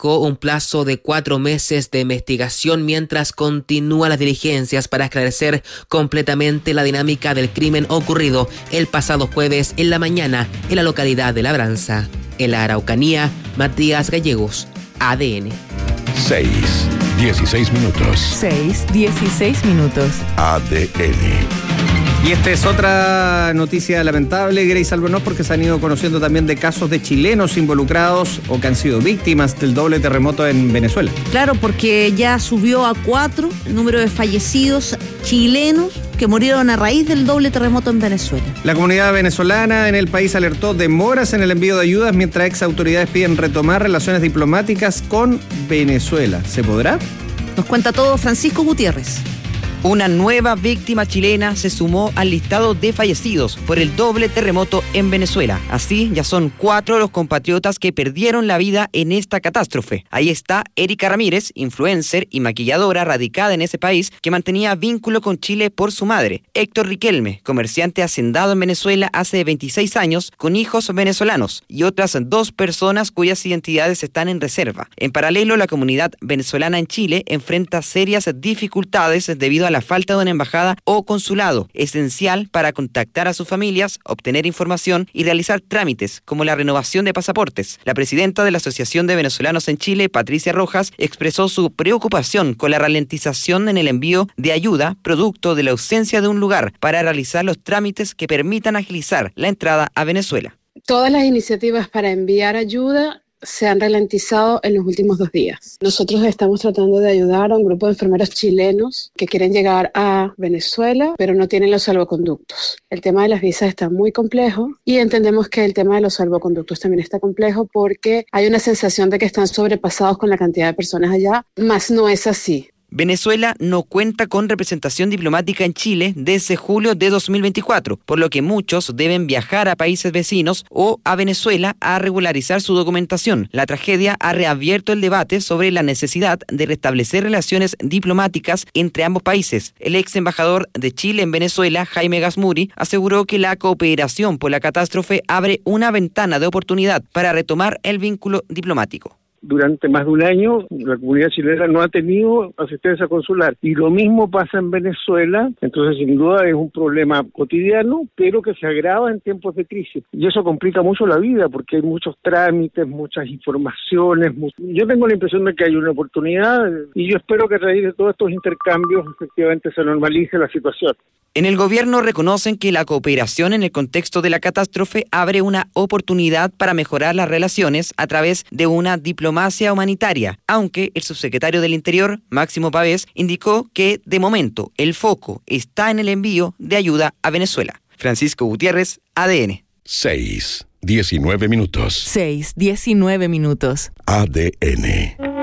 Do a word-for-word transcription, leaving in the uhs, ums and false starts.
fijó un plazo de cuatro meses de investigación mientras continúan las diligencias para esclarecer completamente la dinámica del crimen ocurrido el pasado jueves en la mañana en la localidad de Labranza. En la Araucanía, Matías Gallegos, A D N. seis, dieciséis minutos. seis, dieciséis minutos. A D N. Y esta es otra noticia lamentable, Grace Albornoz, porque se han ido conociendo también de casos de chilenos involucrados o que han sido víctimas del doble terremoto en Venezuela. Claro, porque ya subió a cuatro el número de fallecidos chilenos que murieron a raíz del doble terremoto en Venezuela. La comunidad venezolana en el país alertó demoras en el envío de ayudas mientras ex autoridades piden retomar relaciones diplomáticas con Venezuela. ¿Se podrá? Nos cuenta todo Francisco Gutiérrez. Una nueva víctima chilena se sumó al listado de fallecidos por el doble terremoto en Venezuela. Así, ya son cuatro los compatriotas que perdieron la vida en esta catástrofe. Ahí está Erika Ramírez, influencer y maquilladora radicada en ese país, que mantenía vínculo con Chile por su madre. Héctor Riquelme, comerciante hacendado en Venezuela hace veintiséis años, con hijos venezolanos, y otras dos personas cuyas identidades están en reserva. En paralelo, la comunidad venezolana en Chile enfrenta serias dificultades debido a la falta de una embajada o consulado, esencial para contactar a sus familias, obtener información y realizar trámites como la renovación de pasaportes. La presidenta de la Asociación de Venezolanos en Chile, Patricia Rojas, expresó su preocupación con la ralentización en el envío de ayuda producto de la ausencia de un lugar para realizar los trámites que permitan agilizar la entrada a Venezuela. Todas las iniciativas para enviar ayuda se han ralentizado en los últimos dos días. Nosotros estamos tratando de ayudar a un grupo de enfermeros chilenos que quieren llegar a Venezuela, pero no tienen los salvoconductos. El tema de las visas está muy complejo y entendemos que el tema de los salvoconductos también está complejo porque hay una sensación de que están sobrepasados con la cantidad de personas allá, mas no es así. Venezuela no cuenta con representación diplomática en Chile desde julio de dos mil veinticuatro, por lo que muchos deben viajar a países vecinos o a Venezuela a regularizar su documentación. La tragedia ha reabierto el debate sobre la necesidad de restablecer relaciones diplomáticas entre ambos países. El ex embajador de Chile en Venezuela, Jaime Gasmuri, aseguró que la cooperación por la catástrofe abre una ventana de oportunidad para retomar el vínculo diplomático. Durante más de un año la comunidad chilena no ha tenido asistencia consular y lo mismo pasa en Venezuela, entonces sin duda es un problema cotidiano, pero que se agrava en tiempos de crisis y eso complica mucho la vida porque hay muchos trámites, muchas informaciones. Mucho... Yo tengo la impresión de que hay una oportunidad y yo espero que a raíz de todos estos intercambios efectivamente se normalice la situación. En el gobierno reconocen que la cooperación en el contexto de la catástrofe abre una oportunidad para mejorar las relaciones a través de una diplomacia humanitaria, aunque el subsecretario del Interior, Máximo Pavés, indicó que de momento el foco está en el envío de ayuda a Venezuela. Francisco Gutiérrez, A D N. seis, diecinueve minutos. seis, diecinueve minutos. A D N.